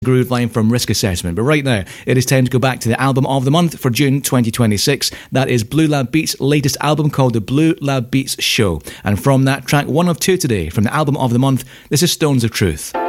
Groove line from Risk Assessment. But right now, it is time to go back to the album of the month for June 2026. That is Blue Lab Beats' latest album called The Blue Lab Beats Show. And from that, track 1 of 2 today from the album of the month, this is Stones of Truth.